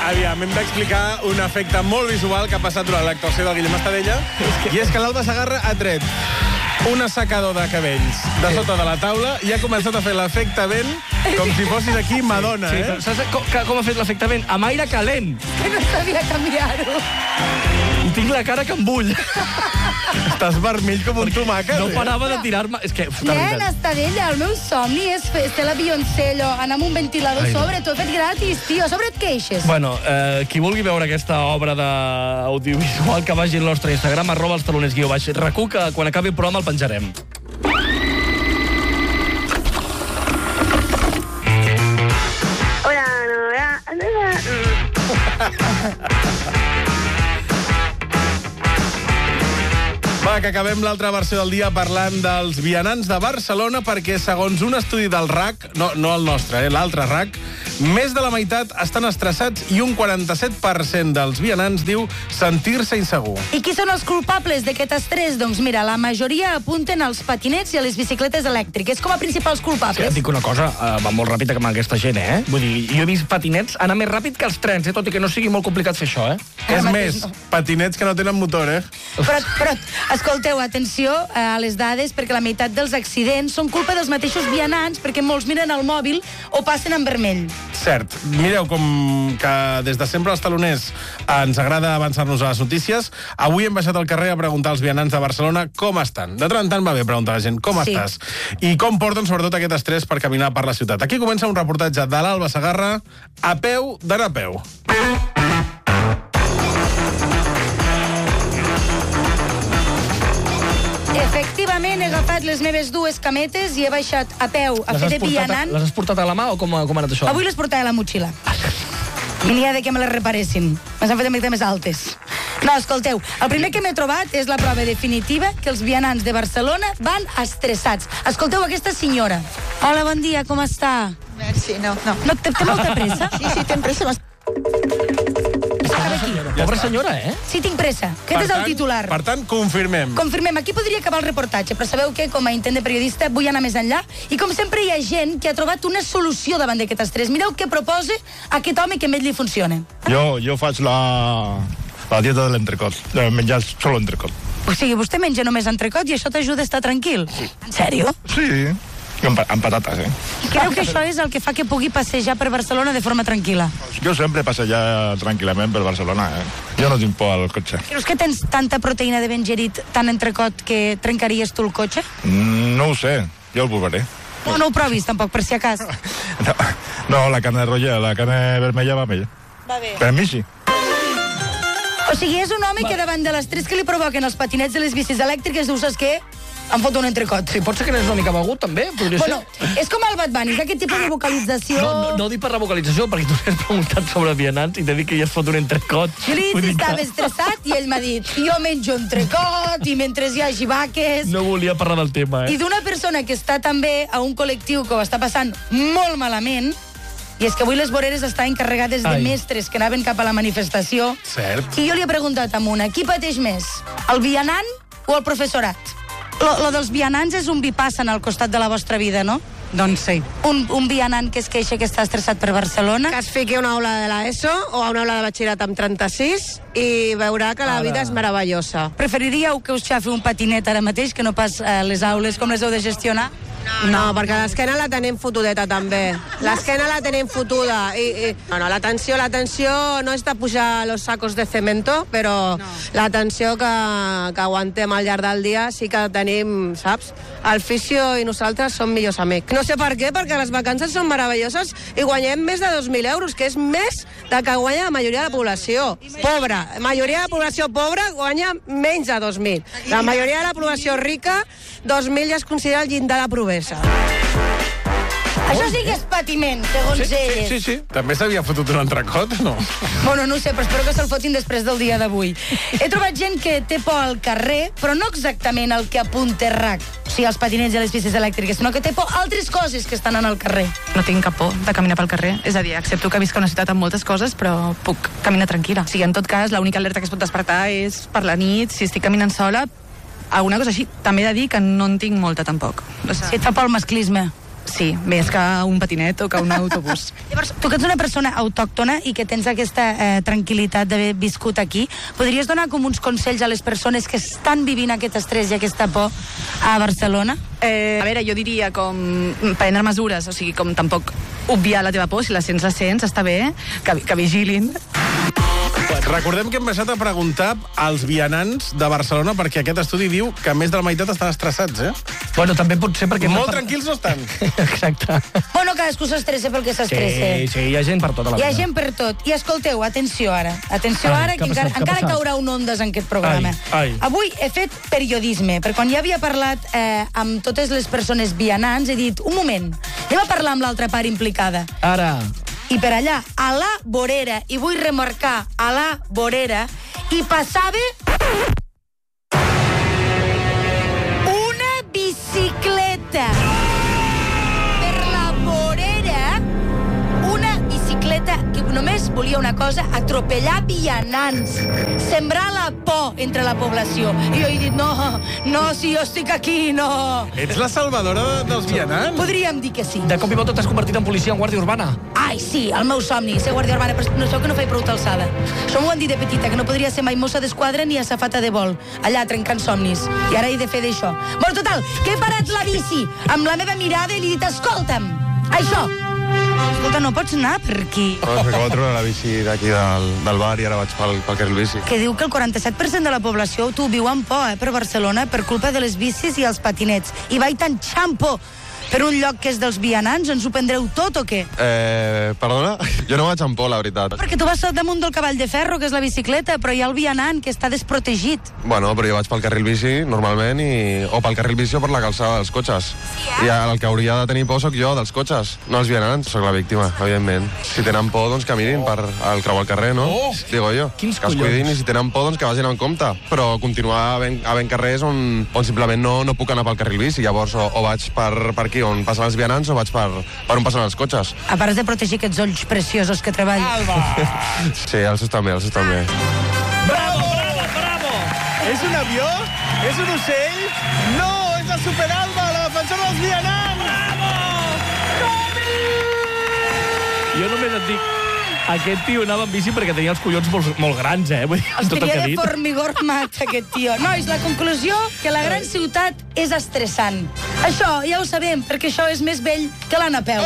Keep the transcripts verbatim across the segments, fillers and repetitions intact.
aviam, hem d'explicar un efecte molt visual que ha passat durant l'actuació del Guillem Estadella, i és que l'Alba Segarra ha tret un assecador de cabells de sota de la taula i ha començat a fer l'efecte vent com si fossis aquí Madonna, sí, eh? Saps com, com ha fet l'efecte vent? Amb aire calent. Que no sabia canviar-ho. I tinc la cara que em bull. Estàs vermell com un tomàquet. No parava de tirar-me... És que... Nen, Estadella, el meu somni és fer la Beyoncé, allò, anar amb un ventilador Ai, no. sobre, t'ho he fet gratis, tio. A sobre et queixes. Bueno, eh, qui vulgui veure aquesta obra d'audiovisual que vagi al nostre Instagram, arroba els taloners guió baix. Recu que quan acabi el programa el penjarem. Hola, hola, Va, que acabem l'altra versió del dia parlant dels vianants de Barcelona, perquè segons un estudi del R A C, no, no el nostre, eh, l'altre R A C, més de la meitat estan estressats i un quaranta-set per cent dels vianants diu sentir-se insegur. I qui són els culpables d'aquest estrès? Doncs mira, la majoria apunten als patinets i a les bicicletes elèctriques com a principals Sí, culpables. et dic una cosa, uh, va molt ràpid amb aquesta gent, eh? Vull dir, jo he vist patinets anar més ràpid que els trens, eh? Tot i que no sigui molt complicat fer això, eh? És Ara més, mateix no. patinets que no tenen motor, eh? Però, però, escolteu, atenció a les dades, perquè la meitat dels accidents són culpa dels mateixos vianants, perquè molts miren el mòbil o passen en vermell. Cert. Mireu, com que des de sempre els taloners ens agrada avançar-nos a les notícies, avui hem baixat al carrer a preguntar als vianants de Barcelona com estan. De tant en tant va bé preguntar a la gent com Sí. estàs i com porten sobretot aquest estrès per caminar per la ciutat. Aquí comença un reportatge de l'Alba Segarra a peu d'anar a peu. Efectivament, he agafat les meves dues cametes i he baixat a peu a Les fer has de portat a- vianant. Les has portat a la mà o com, ha- com ha anat això? Avui les portava a la motxilla. I n'hi ha de que me les reparessin. Me s'han fet una mica més altes. No, escolteu, el primer que m'he trobat és la prova definitiva que els vianants de Barcelona van estressats. Escolteu aquesta senyora. Hola, bon dia, com està? Sí, no, no. No, té, té molta pressa? Sí, sí, ten pressa. Mas... Pobra senyora, eh? Sí, tinc pressa. Aquest és el titular. Per tant, confirmem. Confirmem, aquí podria acabar el reportatge, però sabeu què? Com a intent de periodista vull anar més enllà i com sempre hi ha gent que ha trobat una solució davant d'aquest estrès. Mireu què proposa aquest home que a ell li funciona. Jo, jo faig la, la dieta de l'entrecot, de menjar solo entrecot. O sigui, vostè menja només entrecot i això t'ajuda a estar tranquil? Sí. En sèrio? Sí, amb, pa- amb patates, eh? Creu que això és el que fa que pugui passejar per Barcelona de forma tranquil·la? Jo sempre passejar tranquil·lament per Barcelona, eh? Jo no tinc por al cotxe. Creus que tens tanta proteïna de ben gerit, tant entrecot, que trencaries tu el cotxe? Mm, no ho sé, jo el provaré. No, no ho provis, tampoc, per si acas. No, no, la carne roja, la carne vermella va millor. Va bé. Per mi sí. O sigui, és un home que davant de l'estrès que li provoquen els patinets i les bicis elèctriques diu, saps què? Em fot un entrecot. Sí, pot ser que n'és una mica begut, també, podria Bueno, ser. és com el Bad Bunny, és aquest tipus de vocalització... No, no, no ho dic per la vocalització, perquè tu has preguntat sobre vianants i t'he dit que ja es fot un entrecot. Jo li he Vull dit dir si que estava estressat i ell m'ha dit jo menjo entrecot i mentre hi hagi vaques... No volia parlar del tema, I eh? d'una persona que està també a un col·lectiu que ho està passant molt malament, i és que avui les voreres estaven carregades de Ai. mestres que anaven cap a la manifestació. Cert. I jo li he preguntat a una, qui pateix més, el vianant o el professorat? Lo, lo dels vianants és un vipassen al costat de la vostra vida, no? Doncs sí. Un, un vianant que es queixa que està estressat per Barcelona. Que es fiqui a una aula de l'ESO o a una aula de batxillerat amb trenta-sis i veurà que la Ara. vida és meravellosa. Preferiríeu que us xafi un patinet ara mateix que no pas eh, les aules, com les heu de gestionar? No, perquè l'esquena la tenim fotudeta també. L'esquena la tenim fotuda. I, i... No, no, l'atenció, l'atenció no és de pujar los sacos de cemento, però no. L'atenció que, que aguantem al llarg del dia sí que tenim, saps? El fisio i nosaltres som millors amics. No sé per què, perquè les vacances són meravelloses i guanyem més de dos mil euros, que és més del que guanya la majoria de la població. Pobra. La majoria de la població pobra guanya menys de dos mil. La majoria de la població rica, dos mil ja es considera el llindar de pobresa. Això sí que és patiment, segons Sí, sí, elles. sí, sí. També s'havia fotut un entrecot, no? Bueno, no ho sé, però espero que se'l fotin després del dia d'avui. He trobat gent que té por al carrer, però no exactament el que apunta R A C, o sigui, els patinets i les bicis elèctriques, sinó que té por altres coses que estan en el carrer. No tinc cap por de caminar pel carrer. És a dir, accepto que visc a una ciutat amb moltes coses, però puc caminar tranquil·la. O sigui, en tot cas, l'única alerta que es pot despertar és per la nit, si estic caminant sola, alguna cosa així. També he de dir que no en tinc molta, tampoc. O sigui, Si et fa por el masclisme. sí, més que un patinet o que un autobús. Llavors, tu que ets una persona autòctona i que tens aquesta eh, tranquil·litat d'haver viscut aquí, podries donar com uns consells a les persones que estan vivint aquest estrès i aquesta por a Barcelona? Eh, a veure, jo diria com prendre mesures, o sigui, com tampoc obviar la teva por, si la sents, la sents, està bé, que, que vigilin. Recordem que hem baixat a preguntar als vianants de Barcelona perquè aquest estudi diu que més de la meitat estan estressats, eh? Bueno, també pot ser perquè... Molt no... tranquils no estan. Exacte. Bueno, cadascú s'estressa pel que Sí, s'estressa. sí, hi ha gent per tota la Hi ha vida. gent per tot. I escolteu, atenció ara. Atenció Ai, ara, què que ha encara, passat? Què ha encara passat? caurà un ondes en aquest programa. Ai, ai. Avui he fet periodisme, perquè quan ja havia parlat eh, amb totes les persones vianants, he dit, un moment, anem a parlar amb l'altra part implicada. Ara... I per allà, a la vorera, i vull remarcar a la vorera, i passava una bicicleta. Per la vorera, una bicicleta que només volia una cosa, atropellar vianants, sembrar la por entre la població. I jo he dit, no, no, si jo estic aquí, no. Ets la salvadora dels vianants? Podríem dir que sí. De cop i volta t'has convertit en policia en guàrdia urbana. Ai, sí, el meu somni, ser guàrdia urbana, però no sabeu que no faig prou alçada. Això m'ho han dit de petita, que no podria ser mai mossa d'esquadra ni azafata de vol, allà trencant somnis. I ara he de fer d'això. Bueno, total, que he parat la bici amb la meva mirada i li he dit, escolta'm, això. Escolta, no pots anar per aquí. No, s'acaba de treure la bici d'aquí del, del bar i ara vaig pel, pel carril bici. Que diu que el quaranta-set per cent de la població tu viu amb por, eh, per Barcelona per culpa de les bicis i els patinets. I vaig tan xampo per un lloc que és dels vianants, ens ho prendreu tot o què? Eh, perdona? Jo no vaig amb por, la veritat. Perquè tu vas damunt del cavall de ferro, que és la bicicleta, però hi ha el vianant, que està desprotegit. Bueno, però jo vaig pel carril bici, normalment, i... o pel carril bici o per la calçada dels cotxes. Sí, eh? I el que hauria de tenir por sóc jo, dels cotxes, no els vianants. Sóc la víctima, evidentment. Si tenen por, doncs que mirin per el creuar el carrer, no? Oh! Digo jo. Quins que es collons. cuidin i si tenen por, doncs que vagin amb compte. Però continuar havent, havent carrers on, on simplement no, no puc anar pel carril bici. Llavors, o, o vaig per, per aquí, on passen els vianants, o vaig per, per on passen els cotxes. A part de protegir aquests ulls preciosos que treballen. Alba! Sí, els seus també, els seus també. Bravo, bravo, bravo! És un avió? És un ocell? No, és la Superalba, la defensora dels vianants! Jo només et dic, aquest tio anava amb bici perquè tenia els collons molt, molt grans, eh? Vull dir, Els tot el que tenia ha de dit. formigó armat, aquest tio. Nois, la conclusió, que la gran ciutat és estressant. Això ja ho sabem, perquè això és més vell que la Napeu.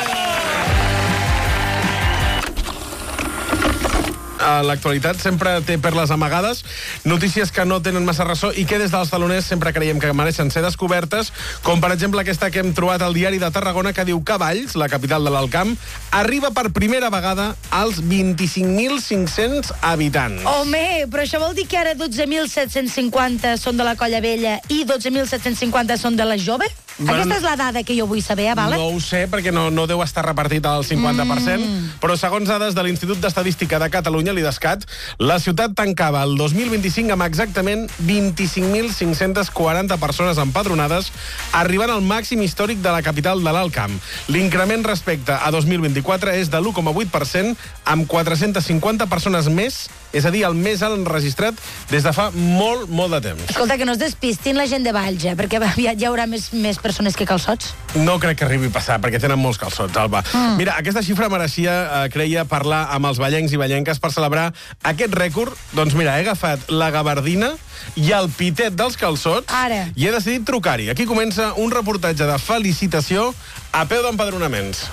A l'actualitat sempre té perles amagades, notícies que no tenen massa ressò i que des dels taloners sempre creiem que mereixen ser descobertes, com per exemple aquesta que hem trobat al diari de Tarragona que diu que Valls, la capital de l'Alt Camp, arriba per primera vegada als vint-i-cinc mil cinc-cents habitants. Home, però això vol dir que ara dotze mil set-cents cinquanta són de la Colla Vella i dotze mil set-cents cinquanta són de la Jove? Bueno, Aquesta és la dada que jo vull saber, vale? No ho sé, perquè no, no deu estar repartit al cinquanta per cent, Mm. però segons dades de l'Institut d'Estadística de Catalunya, l'IDESCAT, la ciutat tancava el dos mil vint-i-cinc amb exactament vint-i-cinc mil cinc-cents quaranta persones empadronades, arribant al màxim històric de la capital de l'Alt Camp. L'increment respecte a dos mil vint-i-quatre és de l'u coma vuit per cent, amb quatre-cents cinquanta persones més, és a dir, el més alt enregistrat des de fa molt, molt de temps. Escolta, que no es despistin la gent de Valls, eh? Perquè aviat hi haurà més, més persones que calçots. No crec que arribi a passar, perquè tenen molts calçots, Alba. Mm. Mira, aquesta xifra mereixia, eh, creia, parlar amb els ballencs i ballenques per celebrar aquest rècord. Doncs mira, he agafat la gabardina i el pitet dels calçots Ara. i he decidit trucar-hi. Aquí comença un reportatge de felicitació a peu d'empadronaments.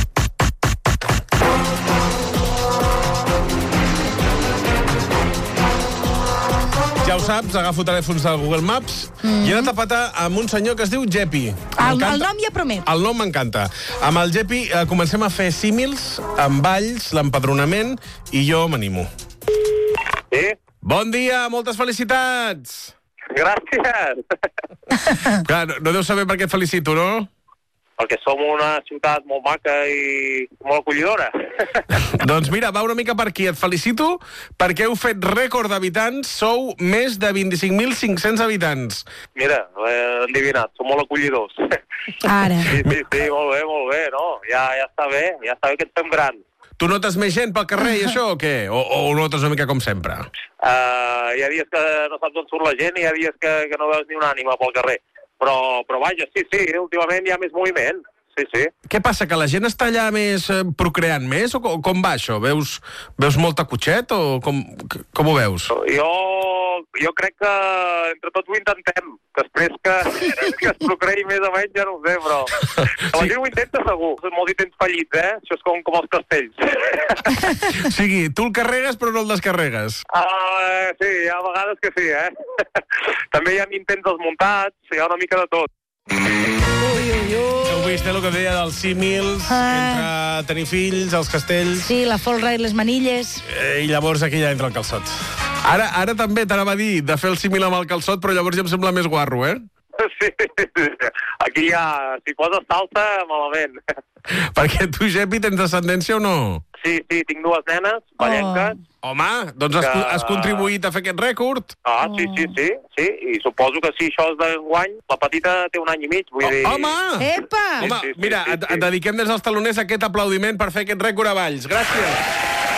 Ja ho saps, agafo telèfons del Google Maps mm. i he anat a patar amb un senyor que es diu Jepi. El, M'encanta- el nom ja promet. El nom m'encanta. Amb el Jepi eh, comencem a fer símils amb Valls, l'empadronament, i jo m'animo. Sí, Bon dia, moltes felicitats! gràcies. Clar, no, no deu saber per què et felicito, no? Perquè som una ciutat molt maca i molt acollidora. Doncs mira, va una mica per aquí. Et felicito perquè heu fet rècord d'habitants. Sou més de vint-i-cinc mil cinc-cents habitants. Mira, eh, endivinat, som molt acollidors. Ara. Sí, sí, sí, molt bé, molt bé, no? Ja, ja està bé, ja està bé que ens fem grans. Tu notes més gent pel carrer i això, o què? O, o ho notes una mica com sempre? Uh, hi ha dies que no saps on surt la gent i hi ha dies que, que no veus ni una ànima pel carrer. Però, però vaja, sí, sí, últimament hi ha més moviment. sí, sí. Què passa, que la gent està allà més eh, procreant més, o com, com va això? Veus, veus molta cotxet, o com, com ho veus? Jo, jo crec que entre tots ho intentem. Després que, que es procreï més o menys, ja no ho sé, però... La gent ho intenta segur. Són molts intents fallits, eh? Això és com, com els castells. O sigui, tu el carregues però no el descarregues. Uh, sí, hi ha vegades que sí, eh? També hi ha intents desmuntats, hi ha una mica de tot. Ui, ui, ui. Heu vist eh, el que deia dels símils, Ah. entre tenir fills, els castells... Sí, la folra i les manilles. Eh, I llavors aquí ja entra el calçot. Ara, ara també t'anava a dir de fer el símil amb el calçot, però llavors ja em sembla més guarro, eh? Sí, aquí ja, si poses salsa, malament. Perquè tu, Gepi, tens descendència o no? Sí, sí, tinc dues nenes, ballenques. Home, doncs has, Que- has contribuït a fer aquest rècord. Ah, sí, sí, sí, sí, i suposo que si això és d'enguany, la petita té un any i mig, vull dir... Home! Epa! Home, sí, sí, mira, sí, et, sí. et dediquem des dels taloners aquest aplaudiment per fer aquest rècord a Valls. Gràcies.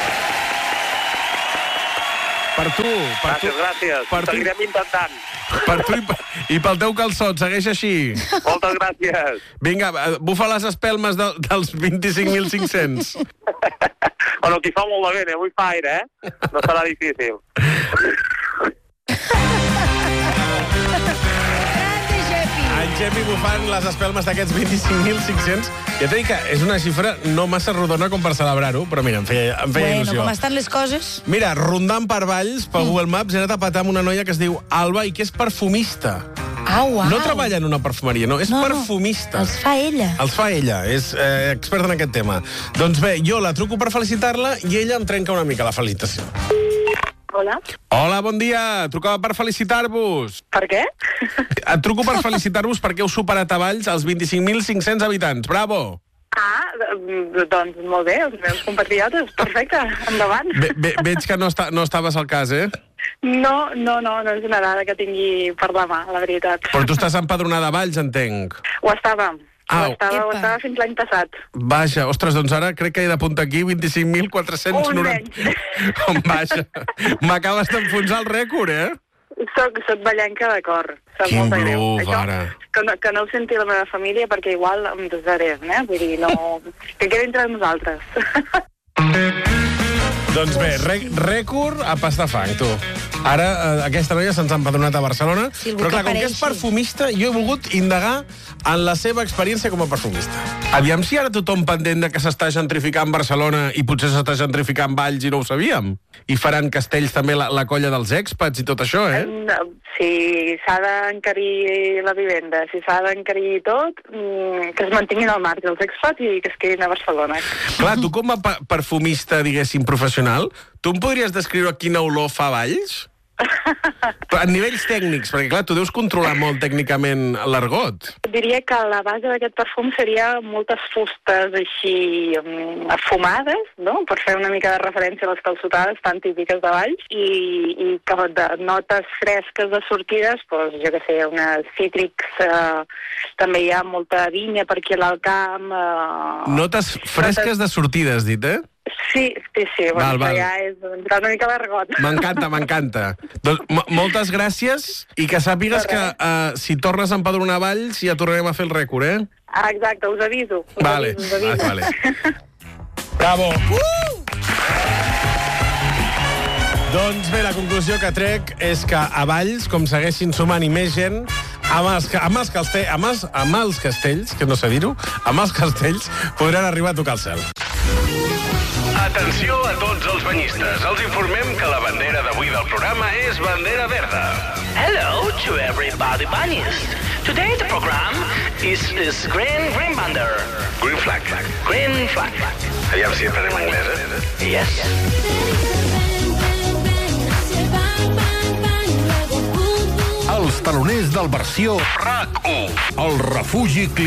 Per tu, per tu, Gràcies, gràcies. per tu, Seguirem intentant. per tu i, per- i pel teu calçot, segueix així. Moltes gràcies. Vinga, eh, bufa les espelmes de, dels vint-i-cinc mil cinc-cents. Bueno, aquí fa molt de vent, eh? Avui fa aire, eh? No serà difícil. Grande, Gepi! En Gepi bufant les espelmes d'aquests vint-i-cinc mil cinc-cents. Ja t'he dit que és una xifra no massa rodona com per celebrar-ho, però mira, em feia, em feia Bueno, il·lusió. com estan les coses... Mira, rondant per Valls, pel Google Maps, he anat a patar amb una noia que es diu Alba i que és perfumista. Au, au. No treballa en una perfumeria, no, és No, no. perfumista. Els fa ella. Els fa ella, és eh, experta en aquest tema. Doncs bé, jo la truco per felicitar-la i ella em trenca una mica la felicitació. Hola. Hola, bon dia. Trucava per felicitar-vos. Per què? Et truco per felicitar-vos perquè heu superat a Valls els vint-i-cinc mil cinc-cents habitants. Bravo! Ah, d- doncs molt bé, els meus compatriotes, perfecte, endavant. Ve, ve, veig que no, està, no estaves al cas, eh? No, no, no, no és una dada que tingui per la mà, la veritat. Però tu estàs empadronada a Valls, entenc. Ho estava, Au. ho estava, ho Epa. estava fins l'any passat. Vaja, ostres, doncs ara crec que he d'apuntar aquí vint-i-cinc mil quatre-cents noranta... Un Vaja, m'acabes d'enfonsar el rècord, eh? Soc, soc ballenca de cor. Sap Quin molt de greu. bluff, Això, ara. Que no, que no ho senti la meva família perquè igual em desarem, eh? Vull dir, no... Que quedi entre nosaltres. Doncs bé, rè- rècord a pastar fang, tu. Ara, eh, aquesta noia se'ns ha empadronat a Barcelona, Sí, algú però clar, que com que és apareixi. perfumista, jo he volgut indagar en la seva experiència com a perfumista. Aviam si ara tothom pendent de que s'està gentrificant Barcelona i potser s'està gentrificant Valls i no ho sabíem. I faran castells també la, la colla dels expats i tot això, eh? No, si s'ha d'encarir la vivenda, si s'ha d'encarir tot, mm, que es mantinguin al marge els expats i que es quedin a Barcelona. Clar, tu com a pa- perfumista, diguéssim, professional, tu em podries descriure quina olor fa Valls? Però a nivells tècnics, perquè clar, tu deus controlar molt tècnicament l'argot. Diria que la base d'aquest perfum seria moltes fustes així mm, fumades, no? Per fer una mica de referència a les calçotades tan típiques de Valls, i, i que de notes fresques de sortides, doncs, jo què sé, unes cítrics, eh, també hi ha molta vinya per aquí a l'Alt Camp. Eh, Notes fresques de sortida, has dit, eh? Sí, sí, sí, Val, bueno, val. això ja és entrar una mica a l'argot. M'encanta, m'encanta. Doncs mo- moltes gràcies i que sàpigues que uh, si tornes a empadronar Valls ja tornarem a fer el rècord, eh? Ah, exacte, us aviso. Us Vale, aviso, us aviso. vale, vale. Bravo! Uh! Doncs bé, la conclusió que trec és que a Valls, com segueixin sumant-hi més gent, amb els, ca- amb, els castells, amb, els, amb els castells, que no sé dir-ho, amb els castells podran arribar a tocar el cel. Atenció a tots els banyistes. Els informem que la bandera d'avui del programa és bandera verda. Hello to everybody bunnies. Today the program is, is green, green bander. Green flag. Green flag. Aviam si aprenem anglès, eh? Yes. Els taloners del versió R A C u. El refugi